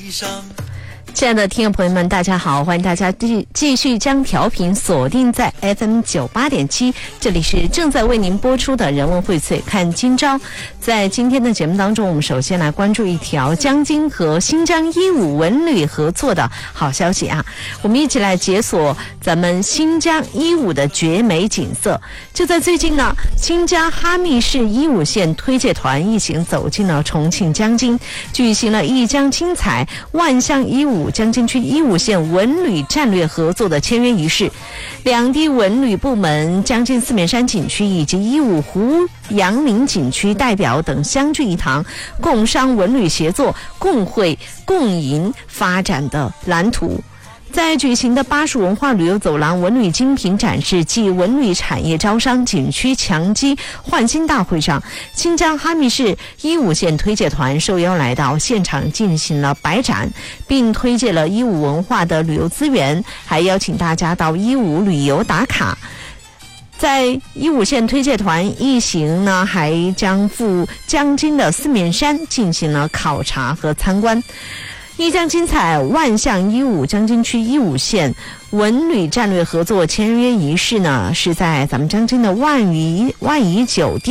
亲爱的听众朋友们，大家好，欢迎大家继续将调频锁定在 FM 98.7，这里是正在为您播出的人文荟萃看今朝。在今天的节目当中，我们首先来关注一条江津和新疆伊武文旅合作的好消息啊！我们一起来解锁咱们新疆伊武的绝美景色。就在最近呢，新疆哈密市伊武县推介团一行走进了重庆江津，举行了一江精彩万象伊武江津区伊武县文旅战略合作的签约仪式。两地文旅部门、江津四面山景区以及伊武湖阳明景区代表等相聚一堂，共商文旅协作、共绘共赢发展的蓝图。在举行的巴蜀文化旅游走廊文旅精品展示暨文旅产业招商景区强基焕新大会上，新疆哈密市伊武县推介团受邀来到现场进行了摆展，并推介了伊武文化的旅游资源，还邀请大家到伊武旅游打卡。在伊武县推介团一行呢，还将赴江津的四面山进行了考察和参观。一江精彩万象伊武江津区伊武县文旅战略合作签约仪式呢，是在咱们江津的万怡酒店